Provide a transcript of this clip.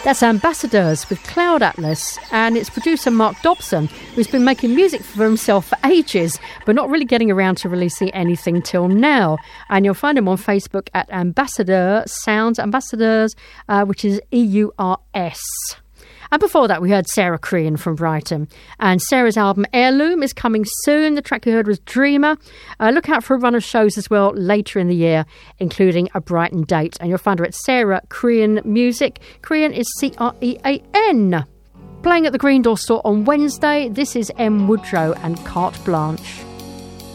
That's Ambassadors with Cloud Atlas, and it's producer Mark Dobson, who's been making music for himself for ages, but not really getting around to releasing anything till now. And you'll find him on Facebook at Ambassador Sounds, Ambassadors, which is EURS. And before that, we heard Sarah Crean from Brighton. And Sarah's album Heirloom is coming soon. The track you heard was Dreamer. Look out for a run of shows as well later in the year, including a Brighton date. And you'll find her at Sarah Crean Music. Crean is Crean. Playing at the Green Door store on Wednesday, this is M. Woodrow and Carte Blanche.